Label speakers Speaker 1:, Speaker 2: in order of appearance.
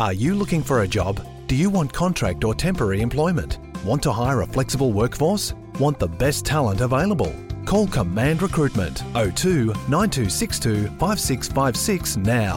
Speaker 1: Are you looking for a job? Do you want contract or temporary employment? Want to hire a flexible workforce? Want the best talent available? Call Command Recruitment 02 9262 5656 now.